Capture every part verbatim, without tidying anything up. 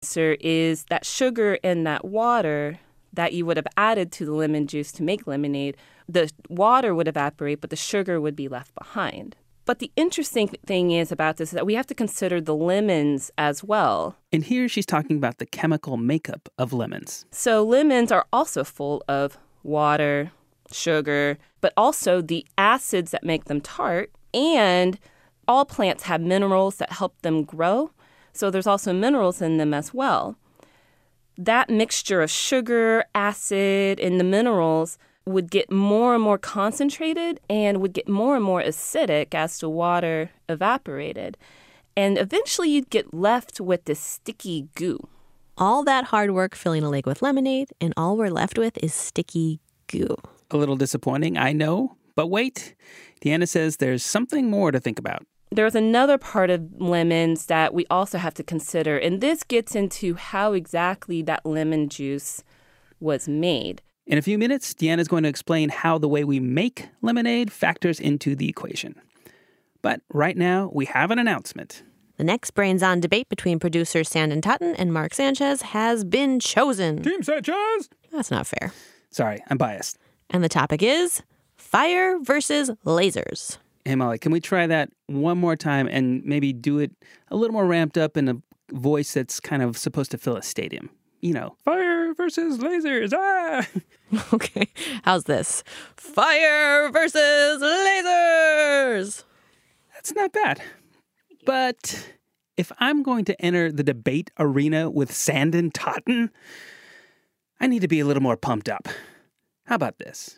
There is that sugar in that water that you would have added to the lemon juice to make lemonade. The water would evaporate, but the sugar would be left behind. But the interesting thing is about this is that we have to consider the lemons as well. And here she's talking about the chemical makeup of lemons. So lemons are also full of water, sugar, but also the acids that make them tart. And all plants have minerals that help them grow. So there's also minerals in them as well. That mixture of sugar, acid, and the minerals would get more and more concentrated and would get more and more acidic as the water evaporated. And eventually you'd get left with this sticky goo. All that hard work filling a lake with lemonade, and all we're left with is sticky goo. A little disappointing, I know. But wait, Deanna says there's something more to think about. There's another part of lemons that we also have to consider, and this gets into how exactly that lemon juice was made. In a few minutes, Deanna's going to explain how the way we make lemonade factors into the equation. But right now, we have an announcement. The next Brains On debate between producers Sandon Totten and Mark Sanchez has been chosen. Team Sanchez! That's not fair. Sorry, I'm biased. And the topic is fire versus lasers. Hey, Molly, can we try that one more time and maybe do it a little more ramped up in a voice that's kind of supposed to fill a stadium? You know, fire versus lasers, ah! Okay, how's this? Fire versus lasers! That's not bad. But if I'm going to enter the debate arena with Sandon Totten, I need to be a little more pumped up. How about this?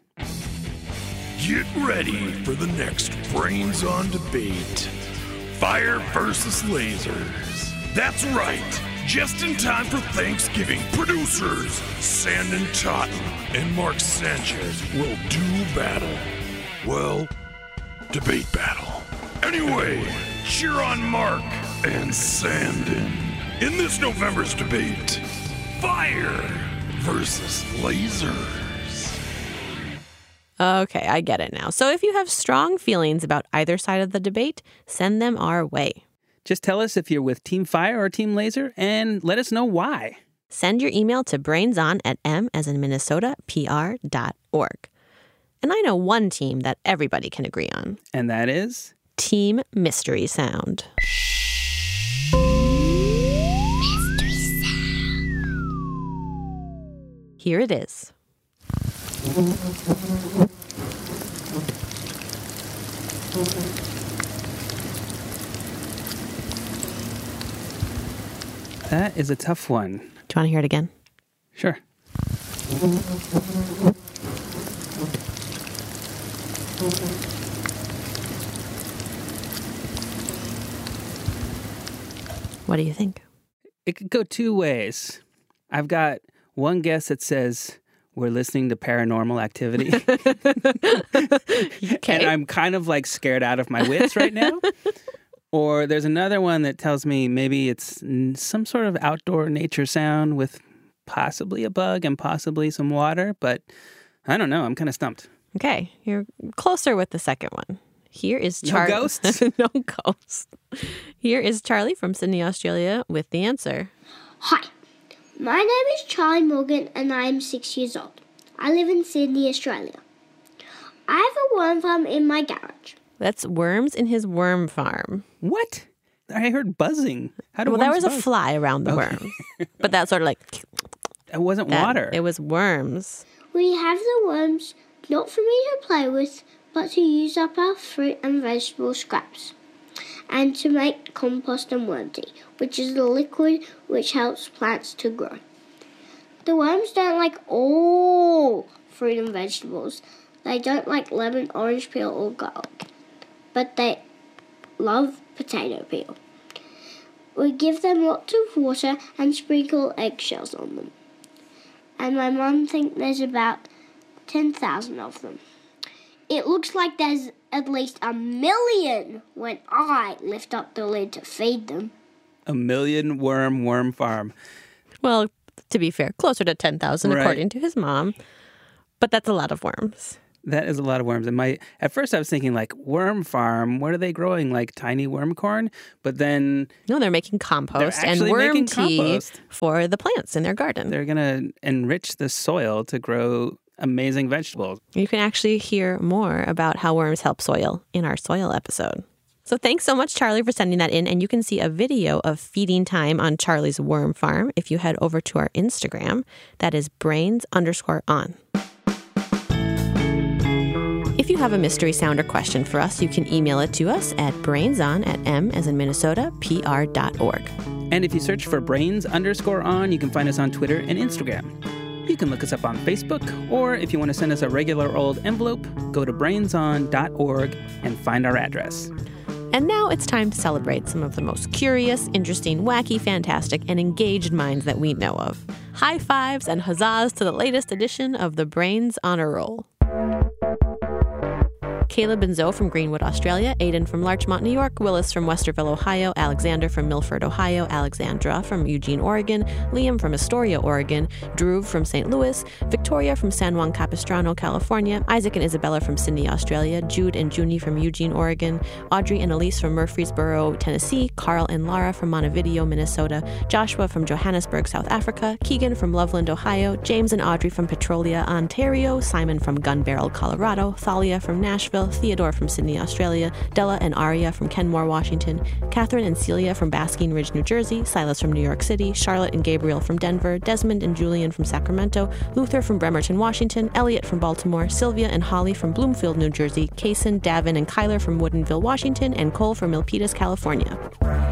Get ready for the next Brains On debate. Fire versus lasers. That's right. Just in time for Thanksgiving, producers Sandon Totten and Mark Sanchez will do battle. Well, debate battle. Anyway, cheer on Mark and Sandon. In this November's debate, fire versus lasers. Okay, I get it now. So if you have strong feelings about either side of the debate, send them our way. Just tell us if you're with Team Fire or Team Laser, and let us know why. Send your email to brainson at m as in Minnesota, pr dot org. And I know one team that everybody can agree on. And that is? Team Mystery Sound. Mystery Sound. Here it is. That is a tough one. Do you want to hear it again? Sure. What do you think? It could go two ways. I've got one guess that says we're listening to Paranormal Activity. Okay. And I'm kind of like scared out of my wits right now. Or there's another one that tells me maybe it's some sort of outdoor nature sound with possibly a bug and possibly some water. But I don't know. I'm kind of stumped. Okay. You're closer with the second one. Here is Charlie. No ghosts? No ghosts. Here is Charlie from Sydney, Australia with the answer. Hi. My name is Charlie Morgan and I am six years old. I live in Sydney, Australia. I have a worm farm in my garage. That's worms in his worm farm. What? I heard buzzing. How do well, there was buzz? a fly around the Okay. worm. But that's sort of like... It wasn't that, water. It was worms. We have the worms not for me to play with, but to use up our fruit and vegetable scraps, and to make compost and worm tea, which is the liquid which helps plants to grow. The worms don't like all fruit and vegetables. They don't like lemon, orange peel, or garlic, but they love potato peel. We give them lots of water and sprinkle eggshells on them. And my mum thinks there's about ten thousand of them. It looks like there's at least a million when I lift up the lid to feed them. A million worm worm farm. Well, to be fair, closer to ten thousand Right. according to his mom. But that's a lot of worms. That is a lot of worms. And my at first I was thinking like worm farm. What are they growing? Like tiny worm corn? But then No, they're making compost They're and actually worm making tea compost. for the plants in their garden. they're gonna enrich the soil to grow amazing vegetables. You can actually hear more about how worms help soil in our soil episode. So thanks so much, Charlie, for sending that in. And you can see a video of feeding time on Charlie's worm farm if you head over to our Instagram. That is brains underscore on. If you have a mystery sound or question for us, you can email it to us at brainson at m as in Minnesota, pr dot org. And if you search for brains underscore on, you can find us on Twitter and Instagram. You can look us up on Facebook, or if you want to send us a regular old envelope, go to brains on dot org and find our address. And now it's time to celebrate some of the most curious, interesting, wacky, fantastic, and engaged minds that we know of. High fives and huzzahs to the latest edition of the Brains Honor Roll. Caleb and Zoe from Greenwood, Australia, Aiden from Larchmont, New York, Willis from Westerville, Ohio, Alexander from Milford, Ohio, Alexandra from Eugene, Oregon, Liam from Astoria, Oregon, Drew from Saint Louis, Victoria from San Juan Capistrano, California, Isaac and Isabella from Sydney, Australia, Jude and Junie from Eugene, Oregon, Audrey and Elise from Murfreesboro, Tennessee, Carl and Lara from Montevideo, Minnesota, Joshua from Johannesburg, South Africa, Keegan from Loveland, Ohio, James and Audrey from Petrolia, Ontario, Simon from Gun Barrel, Colorado, Thalia from Nashville, Theodore from Sydney, Australia, Della and Aria from Kenmore, Washington, Catherine and Celia from Basking Ridge, New Jersey, Silas from New York City, Charlotte and Gabriel from Denver, Desmond and Julian from Sacramento, Luther from Bremerton, Washington, Elliot from Baltimore, Sylvia and Holly from Bloomfield, New Jersey, Kaysen, Davin and Kyler from Woodinville, Washington, and Cole from Milpitas, California.